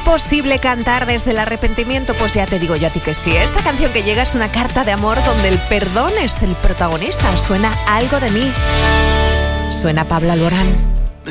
posible cantar desde el arrepentimiento? Pues ya te digo yo a ti que sí. Esta canción que llega es una carta de amor donde el perdón es el protagonista. Suena Algo de mí. Suena Pablo Alborán.